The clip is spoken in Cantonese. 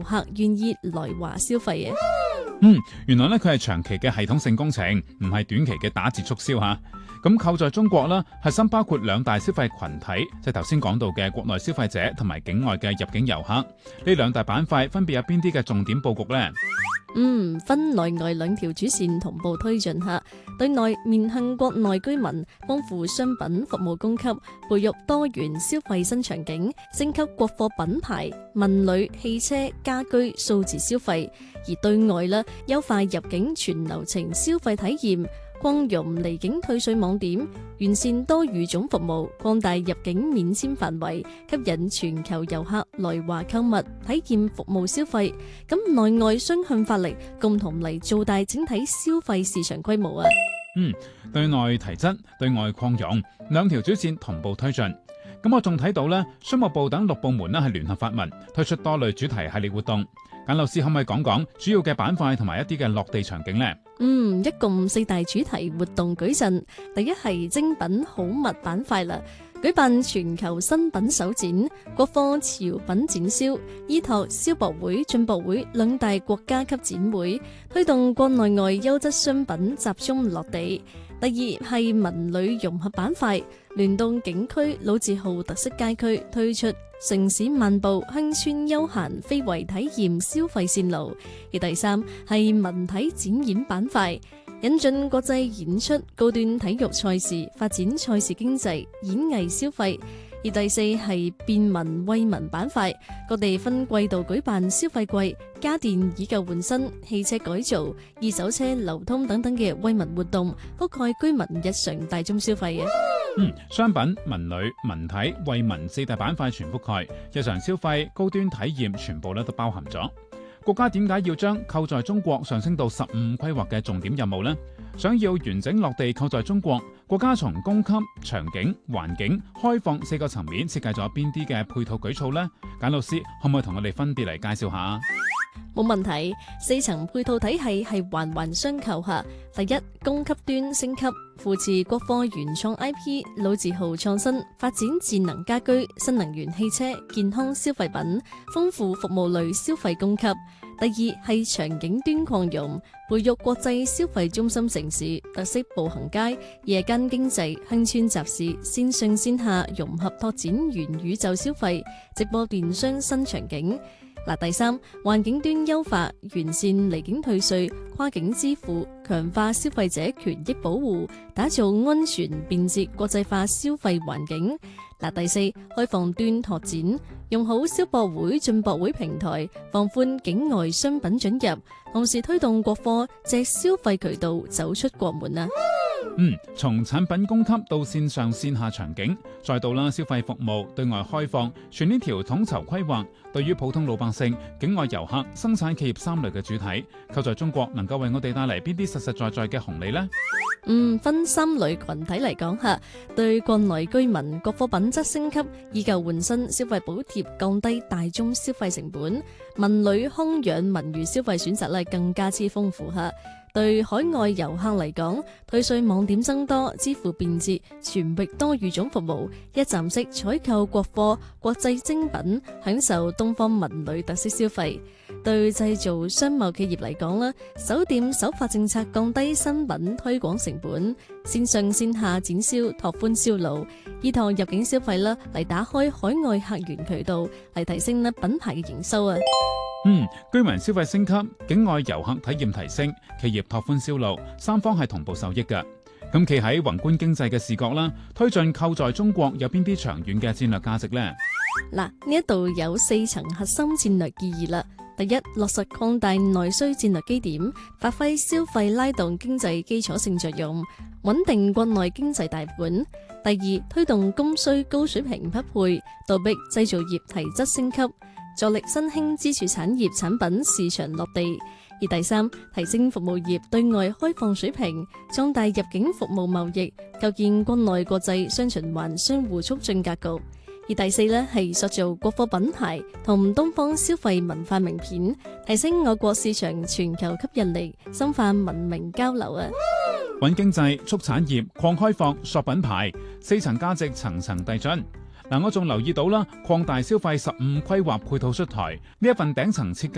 客願意來華消費嘅。 原來咧佢係長期嘅系統性工程，唔係短期嘅打折促銷吓。咁扣在中國啦，核心包括兩大消費群體，即係頭先講到嘅國內消費者同埋境外嘅入境遊客。呢兩大板塊分別有邊啲嘅重點佈局呢？ 分內外兩條主線同步推進下，對內面向國內居民，豐富商品服務供給，培育多元消費新場景，升級國貨品牌、文旅、汽車、家居、數字消費；而對外啦，優化入境全流程消費體驗，擴容離境退稅網點，完善多語種服務，擴大入境免簽範圍，吸引全球遊客來華購物、體驗服務消費。咁內外雙向發力，共同嚟做大整體消費市場規模啊！ 對內提質，對外擴容，兩條主線同步推進。咁我仲睇到呢，商務部等6部門呢係聯合發文，推出多類主題系列活動。簡老師可唔可以講講主要嘅板塊同埋一啲嘅落地場景呢？ 一共4大主題活動舉陣。第一係精品好物板塊啦，舉辦全球新品首展、國貨潮品展銷，依託消博會、進博會兩大國家級展會，推動國內外優質商品集中落地。第二係文旅融合板塊，聯動景區、老字號特色街區，推出城市漫步、鄉村休閒非遺體驗消費線路。而第三係文體展演板塊，引進國際演出、高端體育賽事，發展賽事經濟、演藝消費。而第四係便民惠民板塊，各地分季度舉辦消費季，家電以舊換新、汽車改造、二手車流通等等嘅惠民活動，覆蓋居民日常大宗消費嘅。 商品、文旅、文體、惠民4大板塊全覆蓋，日常消費、高端體驗全部都包含咗。國家點解要將扣在中國上升到15規劃嘅重點任務呢？想要完整落地扣在中國，國家從供給、場景、環境、開放4個層面設計咗邊啲嘅配套舉措呢？簡老師可唔可以同我哋分別嚟介紹下？ 冇問題，4層配套體系係環環相扣下。第一，供給端升級，扶持國貨原創 IP、老字號創新，發展智能家居、新能源汽車、健康消費品，豐富服務類消費供給。第二係場景端擴容，培育國際消費中心城市、特色步行街、夜間經濟、鄉村集市、線上線下融合拓展元宇宙消費、直播電商新場景。第三，環境端優化，完善離境退稅、跨境支付，強化消費者權益保護，打造安全便捷國際化消費環境。第四，開放端拓展，用好消博會、進博會平台，放寬境外商品准入，同時推動國貨借消費渠道走出國門啊！ 從產品供給到線上線下場景，再到消費服務對外開放，全呢條統籌規劃，對於普通老百姓、境外遊客、生產企業3類嘅主體，扣在中國能夠為我哋帶嚟邊啲實實在在嘅紅利呢？ 分3類群體嚟講下，對國內居民國貨品質升級，以舊換新，消費補貼降低大宗消費成本，文旅康養文娛消費選擇更加之豐富下。對海外遊客嚟講，退稅網點增多，支付便捷，全域多語種服務，一站式採購國貨、國際精品，享受東方文旅特色消費。對製造商貿企業嚟講，首店首發政策降低新品推廣成本，線上線下展銷拓寬銷路，依託入境消費嚟打開海外客源渠道，嚟提升品牌嘅營收啊！ 居民消費升級，境外遊客體驗提升，企業拓寬銷路，3方係同步受益嘅。咁企喺宏觀經濟嘅視角啦，推進扣在中國有邊啲長遠嘅戰略價值呢？ 呢一度有4層核心戰略意義啦。第一，落實擴大內需戰略基點，發揮消費拉動經濟基礎性作用，穩定國內經濟大盤。第二，推動供需高水平匹配，倒逼製造業提質升級，助力新興支柱產業產品市場落地。而第三，提升服務業對外開放水平，壯大入境服務貿易，構建國內國際雙循環相互促進格局。而第四係塑造國貨品牌同東方消費文化名片，提升我國市場全球吸引力，深化文明交流啊！ 穩經濟、促產業、擴開放、塑品牌，4層價值層層遞進。我仲留意到擴大消費15規劃配套出台，呢一份頂層設計